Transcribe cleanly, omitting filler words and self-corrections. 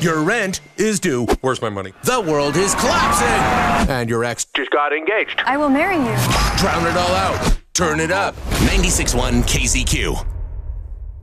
Your rent is due. Where's my money? The world is collapsing. And your ex Just got engaged. I will marry you. drown it all out. Turn it up. 96.1 KZQ.